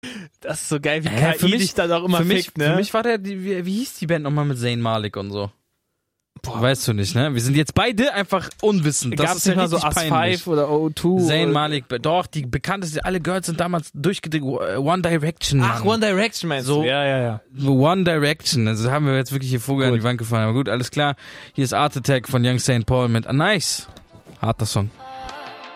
Das ist so geil, wie KI dich dann auch immer fickt, ne? Für mich war wie hieß die Band nochmal mit Zayn Malik und so? Boah, weißt du nicht, ne? Wir sind jetzt beide einfach unwissend. Das ist nicht mal so peinlich. As5 oder O2? Zayn Malik, doch, die bekannteste, alle Girls sind damals durchgedreht. One Direction, Mann. Ach, One Direction meinst du? Ja. One Direction, also haben wir jetzt wirklich hier Vogel an die Wand gefahren. Aber gut, alles klar. Hier ist Art Attack von Young St. Paul mit Nice. Harter Song.